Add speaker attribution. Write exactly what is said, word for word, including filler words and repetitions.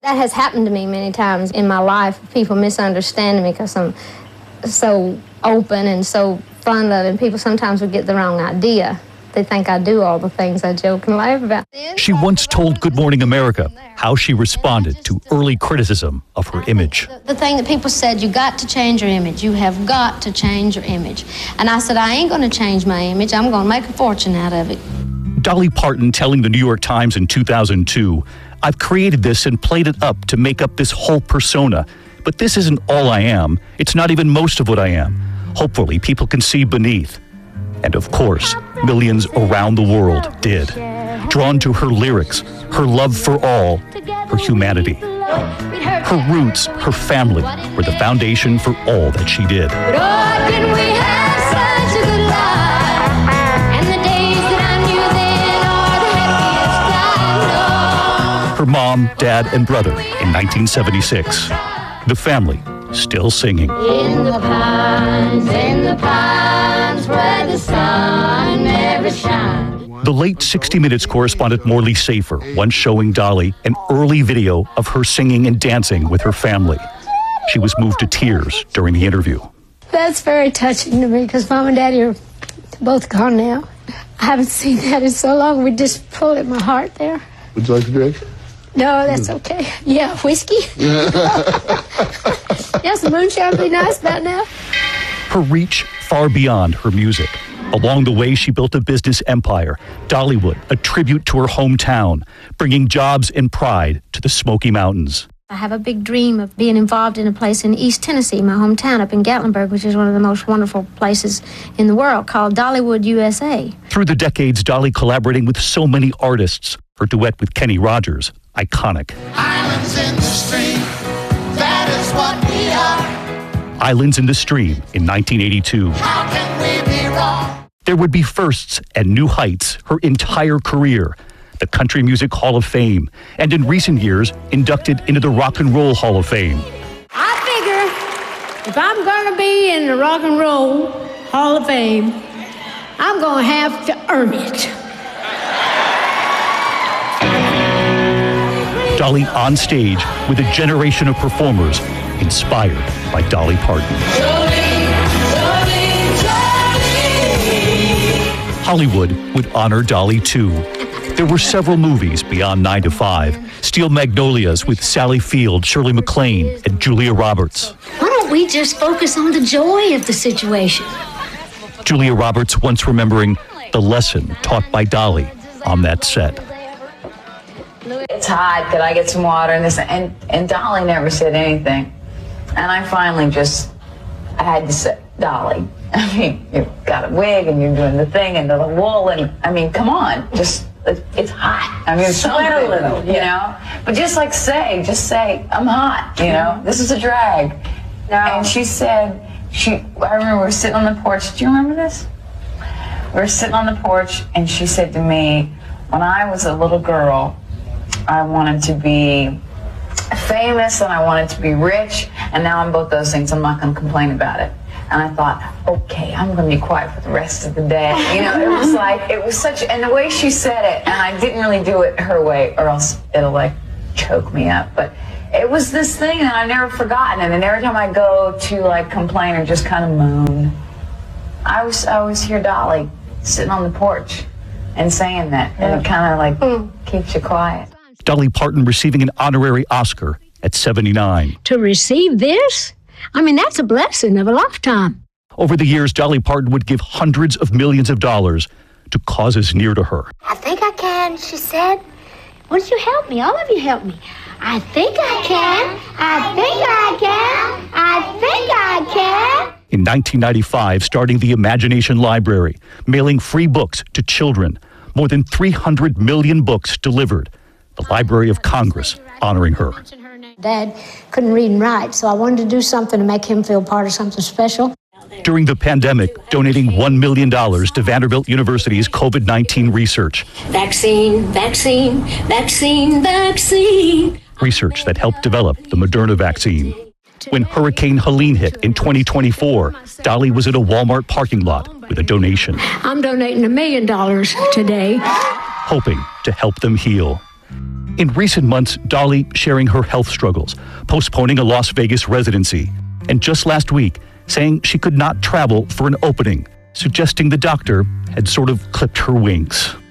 Speaker 1: That has happened to me many times in my life. People misunderstanding me because I'm so open and so fun-loving. People sometimes would get the wrong idea. They think I do all the things I joke and laugh about.
Speaker 2: She once told Good Morning America how she responded to early criticism of her image.
Speaker 1: The thing that people said, you got to change your image. You have got to change your image. And I said, I ain't going to change my image. I'm going to make a fortune out of it.
Speaker 2: Dolly Parton telling the New York Times in two thousand two, I've created this and played it up to make up this whole persona. But this isn't all I am. It's not even most of what I am. Hopefully, people can see beneath. And of course, millions around the world did. Drawn to her lyrics, her love for all, her humanity. Her roots, her family, were the foundation for all that she did. Her mom, dad, and brother in nineteen seventy-six. The family still singing.
Speaker 3: In the pines, in the pines, where the sun never shines.
Speaker 2: The late sixty minutes correspondent Morley Safer once showing Dolly an early video of her singing and dancing with her family. She was moved to tears during the interview.
Speaker 1: That's very touching to me because Mom and Daddy are both gone now. I haven't seen that in so long. We just pulled at my heart there.
Speaker 4: Would you like a drink?
Speaker 1: No, that's okay. Yeah, whiskey? Yeah, some moonshine would be nice about now.
Speaker 2: Her reach far beyond her music. Along the way, she built a business empire, Dollywood, a tribute to her hometown, bringing jobs and pride to the Smoky Mountains.
Speaker 1: I have a big dream of being involved in a place in East Tennessee, my hometown up in Gatlinburg, which is one of the most wonderful places in the world, called Dollywood, U S A.
Speaker 2: Through the decades, Dolly collaborating with so many artists. Her duet with Kenny Rogers, iconic.
Speaker 5: Islands in the stream, that is what we are.
Speaker 2: Islands in the Stream in nineteen eighty-two.
Speaker 5: How can we be wrong?
Speaker 2: There would be firsts and new heights her entire career. The Country Music Hall of Fame, and in recent years, inducted into the Rock and Roll Hall of Fame.
Speaker 6: I figure if I'm going to be in the Rock and Roll Hall of Fame, I'm going to have to earn it.
Speaker 2: Dolly on stage with a generation of performers inspired by Dolly Parton.
Speaker 3: Jolene, Jolene, Jolene.
Speaker 2: Hollywood would honor Dolly too. There were several movies beyond nine to five. Steel Magnolias with Sally Field, Shirley MacLaine, and Julia Roberts.
Speaker 6: Why don't we just focus on the joy of the situation?
Speaker 2: Julia Roberts once remembering the lesson taught by Dolly on that set.
Speaker 7: It's hot, could I get some water? And this, and, and Dolly never said anything. And I finally just, I had to say, Dolly, I mean, you've got a wig and you're doing the thing and the wool and, I mean, come on, just, it's hot. I mean, sweat a little, you know? But just like say, just say, I'm hot, you know? This is a drag. No. And she said, she, I remember we were sitting on the porch. Do you remember this? We were sitting on the porch and she said to me, when I was a little girl, I wanted to be famous and I wanted to be rich, and now I'm both those things. I'm not going to complain about it. And I thought, okay, I'm going to be quiet for the rest of the day. You know, it was like, it was such, and the way she said it, and I didn't really do it her way, or else it'll like choke me up. But it was this thing that I've never forgotten. And then every time I go to like complain or just kind of moan, I was, I always hear Dolly sitting on the porch and saying that, and it kind of like mm. keeps you quiet.
Speaker 2: Dolly Parton receiving an honorary Oscar at seventy-nine.
Speaker 6: To receive this? I mean, that's a blessing of a lifetime.
Speaker 2: Over the years, Dolly Parton would give hundreds of millions of dollars to causes near to her.
Speaker 6: I think I can, she said. Won't you help me? All of you help me. I think I can. I think I can. I think I can.
Speaker 2: In nineteen ninety-five, starting the Imagination Library, mailing free books to children. More than three hundred million books delivered. The Library of Congress honoring her.
Speaker 1: Dad couldn't read and write, so I wanted to do something to make him feel part of something special.
Speaker 2: During the pandemic, donating one million dollars to Vanderbilt University's COVID nineteen research.
Speaker 6: Vaccine, vaccine, vaccine, vaccine.
Speaker 2: Research that helped develop the Moderna vaccine. When Hurricane Helene hit in twenty twenty-four, Dolly was at a Walmart parking lot with a donation.
Speaker 6: I'm donating a million dollars today,
Speaker 2: hoping to help them heal. In recent months, Dolly sharing her health struggles, postponing a Las Vegas residency, and just last week saying she could not travel for an opening, suggesting the doctor had sort of clipped her wings.